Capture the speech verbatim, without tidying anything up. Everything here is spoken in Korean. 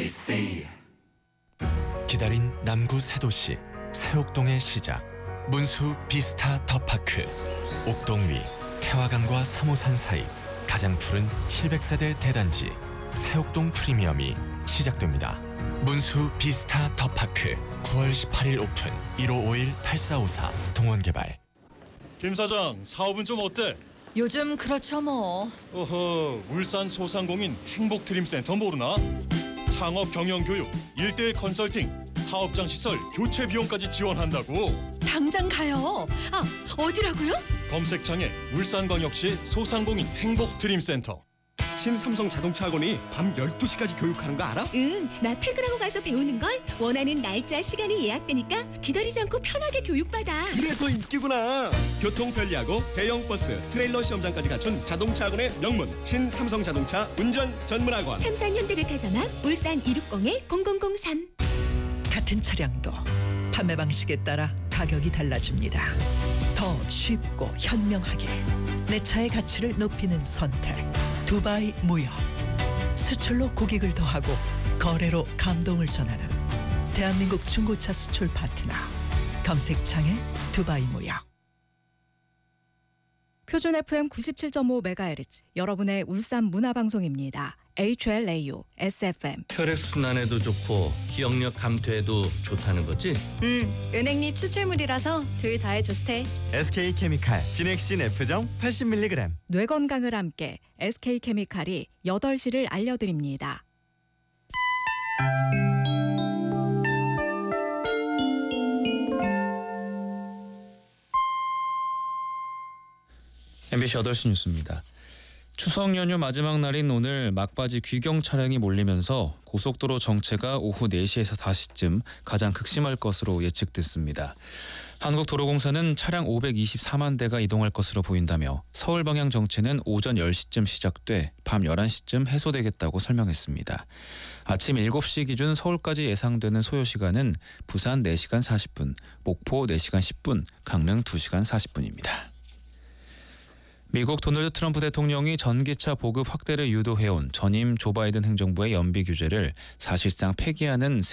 엠비씨 기다린 남구 새 도시 새옥동의 시작, 문수 비스타 더파크. 옥동 위 태화강과 삼호산 사이 가장 푸른 칠백 세대 대단지 새옥동 프리미엄이 시작됩니다. 문수 비스타 더파크 구월 십팔일 오픈. 일오오일 팔사오사 동원개발. 김 사장, 사업은 좀 어때? 요즘 그렇죠 뭐. 어허, 울산 소상공인 행복드림센터 모르나? 창업 경영 교육, 일대일 컨설팅, 사업장 시설 교체 비용까지 지원한다고. 당장 가요. 아, 어디라고요? 검색창에 울산광역시 소상공인 행복드림센터. 신삼성 자동차 학원이 밤 열두 시까지 교육하는 거 알아? 응, 나 퇴근하고 가서 배우는 걸. 원하는 날짜, 시간이 예약되니까 기다리지 않고 편하게 교육받아. 그래서 인기구나. 교통 편리하고 대형 버스, 트레일러 시험장까지 갖춘 자동차 학원의 명문 신삼성 자동차 운전 전문 학원. 삼산 현대백화점 앞 울산 이육공일 공공공삼. 같은 차량도 판매 방식에 따라 가격이 달라집니다. 더 쉽고 현명하게 내 차의 가치를 높이는 선택, 두바이 무역. 수출로 고객을 더하고 거래로 감동을 전하는 대한민국 중고차 수출 파트너, 검색창에 두바이 무역. 표준 에프엠 구십칠 점 오 메가헤르츠, 여러분의 울산 문화방송입니다. 에이치엘에이유, 에스에프엠. 혈액순환에도 좋고 기억력 감퇴에도 좋다는 거지? 음, 은행잎 추출물이라서 둘 다에 좋대. 에스케이케미칼 비넥신 F정 팔십 밀리그램. 뇌 건강을 함께 에스케이케미칼이 여덟 시를 알려드립니다. 엠비씨 여덟 시 뉴스입니다. 추석 연휴 마지막 날인 오늘 막바지 귀경 차량이 몰리면서 고속도로 정체가 오후 네 시에서 다섯 시쯤 가장 극심할 것으로 예측됐습니다. 한국도로공사는 차량 오백이십사만 대가 이동할 것으로 보인다며 서울 방향 정체는 오전 열 시쯤 시작돼 밤 열한 시쯤 해소되겠다고 설명했습니다. 아침 일곱 시 기준 서울까지 예상되는 소요시간은 부산 네 시간 사십 분, 목포 네 시간 십 분, 강릉 두 시간 사십 분입니다. 미국 도널드 트럼프 대통령이 전기차 보급 확대를 유도해온 전임 조 바이든 행정부의 연비 규제를 사실상 폐기하는